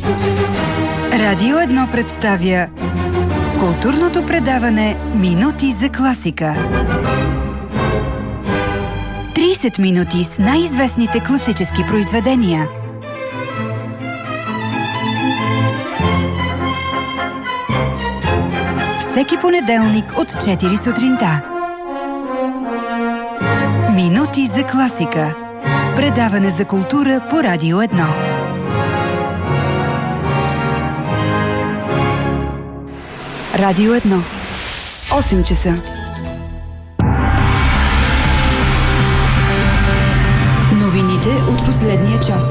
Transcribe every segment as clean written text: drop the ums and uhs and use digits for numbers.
Радио 1 представя културното предаване Минути за класика. 30 минути с най-известните класически произведения. Всеки понеделник от 4 сутринта. Минути за класика. Предаване за култура по Радио 1. Радио 1. 8 часа. Новините от последния час.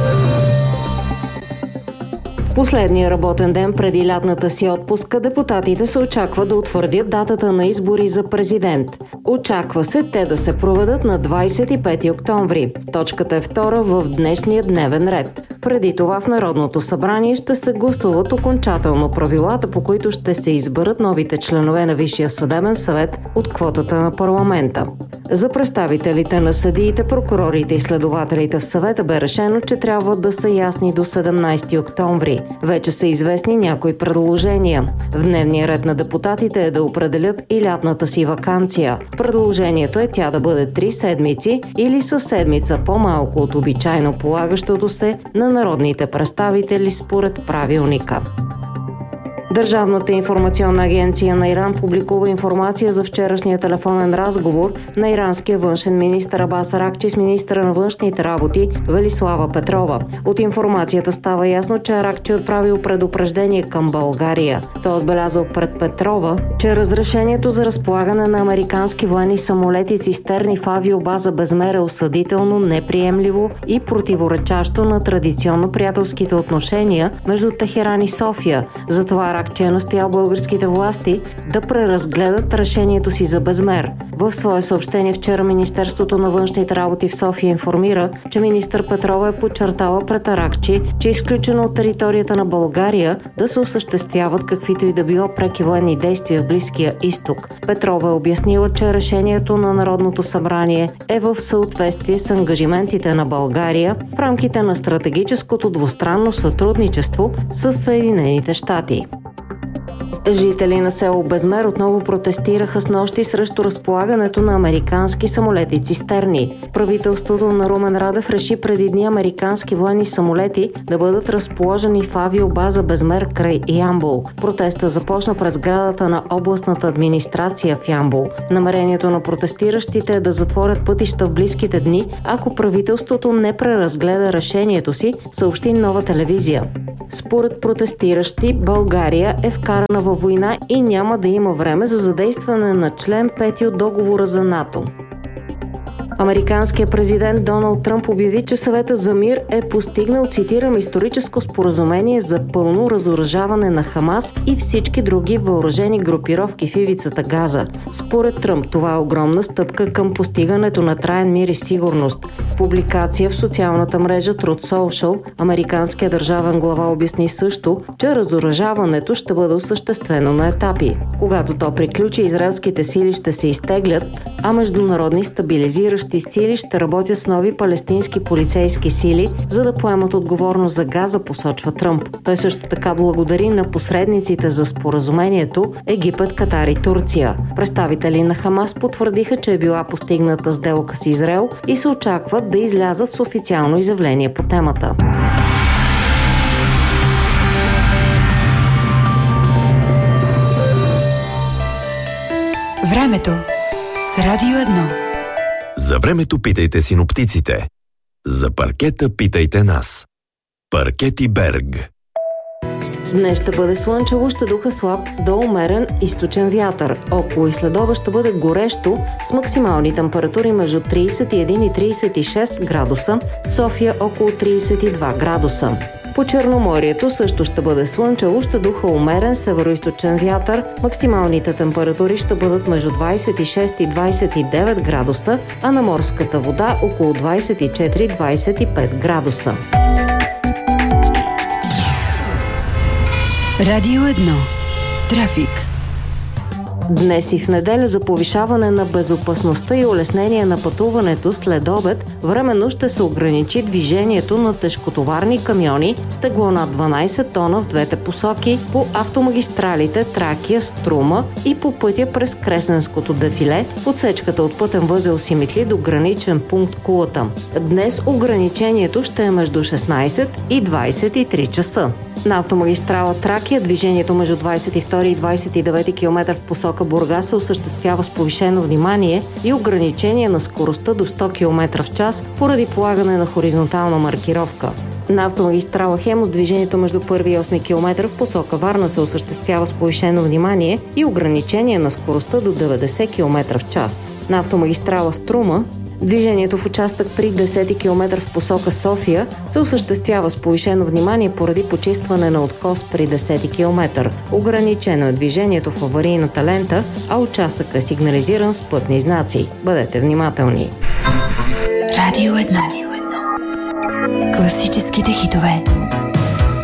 В последния работен ден преди лятната си отпуска депутатите се очаква да утвърдят датата на избори за президент. Очаква се те да се проведат на 25 октомври. Точката е втора в днешния дневен ред. Преди това в Народното събрание ще се гласуват окончателно правилата, по които ще се изберат новите членове на Висшия съдебен съвет от квотата на парламента. За представителите на съдиите, прокурорите и следователите в съвета бе решено, че трябва да са ясни до 17 октомври. Вече са известни някои предложения. В дневния ред на депутатите е да определят и лятната си ваканция. Предложението е тя да бъде 3 седмици или със седмица по-малко от обичайно полагащото се на народните представители според правилника. Държавната информационна агенция на Иран публикува информация за вчерашния телефонен разговор на иранския външен министър Абас Аракчи с министъра на външните работи Велислава Петрова. От информацията става ясно, че Аракчи отправил предупреждение към България. Той отбелязал пред Петрова, че разрешението за разполагане на американски военни самолети цистерни в авиобаза Безмер е осъдително, неприемливо и противоречащо на традиционно приятелските отношения между Техеран и София. Затова Аракчи е настоял българските власти да преразгледат решението си за Безмер. В свое съобщение вчера Министерството на външните работи в София информира, че министър Петрова е подчертала пред Аракчи, че е изключено от територията на България да се осъществяват каквито и да било преки военни действия в Близкия изток. Петрова е обяснила, че решението на Народното събрание е в съответствие с ангажиментите на България в рамките на стратегическото двустранно сътрудничество с Съединените щати. Жители на село Безмер отново протестираха снощи срещу разполагането на американски самолети цистерни. Правителството на Румен Радев реши преди дни американски военни самолети да бъдат разположени в авиобаза Безмер край Ямбол. Протеста започна пред сградата на областната администрация в Ямбол. Намерението на протестиращите е да затворят пътища в близките дни, ако правителството не преразгледа решението си, съобщи Нова телевизия. Според протестиращи, България е вкарана във война и няма да има време за задействане на член 5 от договора за НАТО. Американският президент Доналд Тръмп обяви, че съветът за мир е постигнал, цитирам, историческо споразумение за пълно разоръжаване на Хамас и всички други въоръжени групировки в ивицата Газа. Според Тръмп това е огромна стъпка към постигането на траен мир и сигурност. В публикация в социалната мрежа Truth Social, американският държавен глава обясни също, че разоръжаването ще бъде осъществено на етапи. Когато то приключи, израелските сили ще се изтеглят, а международни стабилизиращи сили ще работят с нови палестински полицейски сили, за да поемат отговорност за Газа, посочва Тръмп. Той също така благодари на посредниците за споразумението Египет, Катар и Турция. Представители на Хамас потвърдиха, че е била постигната сделка с Израел и се очакват да излязат с официално изявление по темата. Времето с Радио 1. За времето питайте синоптиците. За паркета питайте нас. Паркети Берг. Днес ще бъде слънчево, ще духа слаб до умерен източен вятър. Около и следобед ще бъде горещо с максимални температури между 31 и 36 градуса, София около 32 градуса. По Черноморието също ще бъде слънчево, ще духа умерен североизточен вятър, максималните температури ще бъдат между 26 и 29 градуса, а на морската вода около 24-25 градуса. Радио 1. Трафик. Днес и в неделя за повишаване на безопасността и улеснение на пътуването след обед временно ще се ограничи движението на тежкотоварни камиони с тегло над 12 тона в двете посоки по автомагистралите Тракия, Струма и по пътя през Кресненското дефиле, отсечката от пътен възел Симитли до граничен пункт Кулата. Днес ограничението ще е между 16 и 23 часа. На автомагистрала Тракия движението между 22 и 29 км в посока Бургас се осъществява с повишено внимание и ограничение на скоростта до 100 км в час поради полагане на хоризонтална маркировка. На автомагистрала Хемус движението между 1 и 8 км в посока Варна се осъществява с повишено внимание и ограничение на скоростта до 90 км в час. На автомагистрала Струма движението в участък при 10 км в посока София се осъществява с повишено внимание поради почистване на откос при 10 км. Ограничено е движението в аварийната лента, а участъкът е сигнализиран с пътни знаци. Бъдете внимателни. Радио 1. Класическите хитове.